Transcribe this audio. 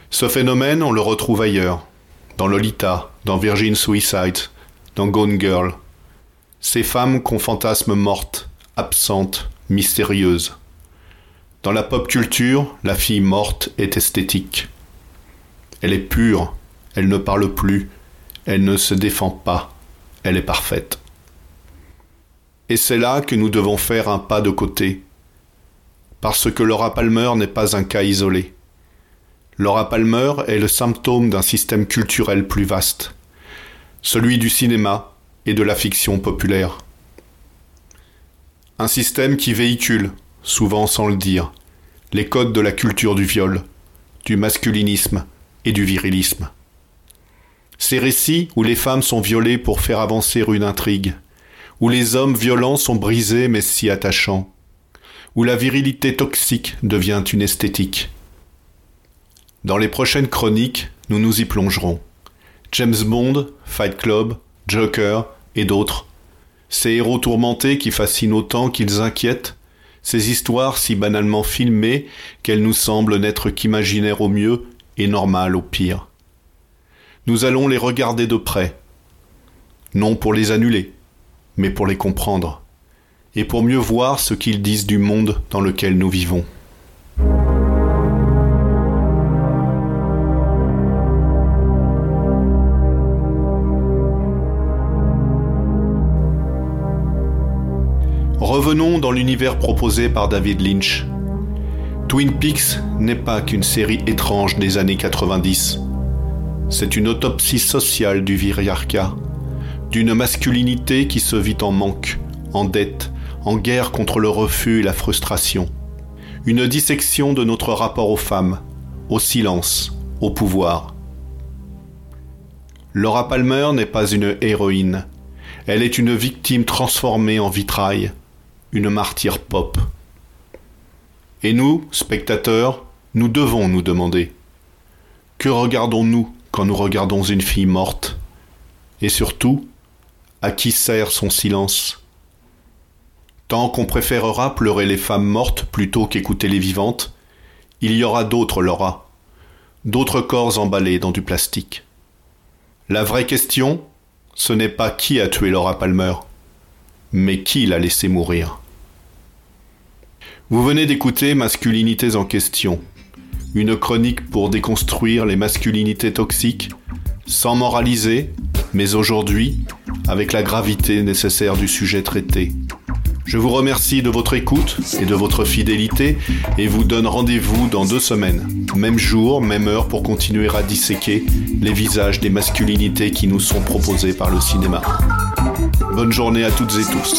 Ce phénomène, on le retrouve ailleurs, dans Lolita, dans Virgin Suicide, dans Gone Girl. Ces femmes qu'on fantasme mortes, absentes, mystérieuses. Dans la pop culture, la fille morte est esthétique. Elle est pure, elle ne parle plus, elle ne se défend pas, elle est parfaite. Et c'est là que nous devons faire un pas de côté, parce que Laura Palmer n'est pas un cas isolé. Laura Palmer est le symptôme d'un système culturel plus vaste, celui du cinéma et de la fiction populaire. Un système qui véhicule, souvent sans le dire, les codes de la culture du viol, du masculinisme et du virilisme. Ces récits où les femmes sont violées pour faire avancer une intrigue, où les hommes violents sont brisés mais si attachants, où la virilité toxique devient une esthétique. Dans les prochaines chroniques, nous nous y plongerons. James Bond, Fight Club, Joker et d'autres. Ces héros tourmentés qui fascinent autant qu'ils inquiètent, ces histoires si banalement filmées qu'elles nous semblent n'être qu'imaginaires au mieux et normales au pire. Nous allons les regarder de près, non pour les annuler, mais pour les comprendre, et pour mieux voir ce qu'ils disent du monde dans lequel nous vivons. Revenons dans l'univers proposé par David Lynch. Twin Peaks n'est pas qu'une série étrange des années 90. C'est une autopsie sociale du viriarcat, d'une masculinité qui se vit en manque, en dette, en guerre contre le refus et la frustration. Une dissection de notre rapport aux femmes, au silence, au pouvoir. Laura Palmer n'est pas une héroïne. Elle est une victime transformée en vitrail, une martyre pop. Et nous, spectateurs, nous devons nous demander, que regardons-nous quand nous regardons une fille morte? Et surtout, à qui sert son silence? Tant qu'on préférera pleurer les femmes mortes plutôt qu'écouter les vivantes, il y aura d'autres Laura, d'autres corps emballés dans du plastique. La vraie question, ce n'est pas qui a tué Laura Palmer, mais qui l'a laissé mourir. Vous venez d'écouter Masculinités en question, une chronique pour déconstruire les masculinités toxiques, sans moraliser, mais aujourd'hui, avec la gravité nécessaire du sujet traité. Je vous remercie de votre écoute et de votre fidélité et vous donne rendez-vous dans 2 semaines, même jour, même heure pour continuer à disséquer les visages des masculinités qui nous sont proposés par le cinéma. Bonne journée à toutes et tous.